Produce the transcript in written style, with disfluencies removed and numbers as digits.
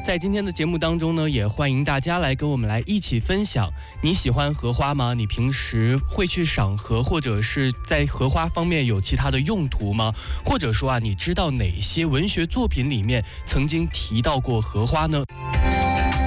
在今天的节目当中呢，也欢迎大家来跟我们来一起分享，你喜欢荷花吗？你平时会去赏荷，或者是在荷花方面有其他的用途吗？或者说你知道哪些文学作品里面曾经提到过荷花呢？